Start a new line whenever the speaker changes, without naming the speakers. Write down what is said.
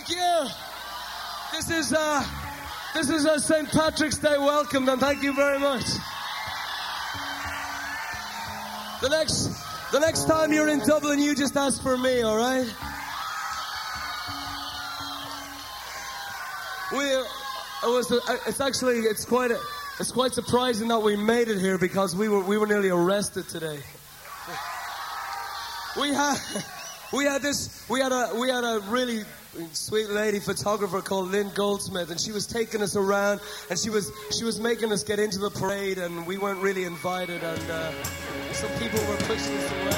you. This is a St. Patrick's Day welcome, and thank you very much. The next time you're in Dublin, you just ask for me, all right? It's quite surprising that we made it here because we were nearly arrested today. We had a really sweet lady photographer called Lynn Goldsmith, and she was taking us around, and she was making us get into the parade, and we weren't really invited, and some people were pushing us away.